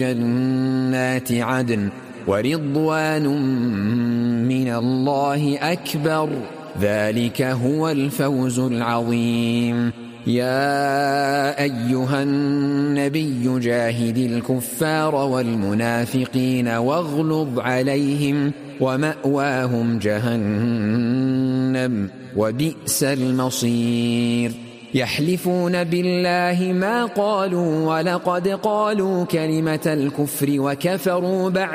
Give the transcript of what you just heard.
جنات عدن ورضوان من الله أكبر ذلك هو الفوز العظيم. يا أيها النبي جاهد الكفار والمنافقين واغلظ عليهم ومأواهم جهنم وبئس المصير. يحلفون بالله ما قالوا ولقد قالوا كلمة الكفر وكفروا بعد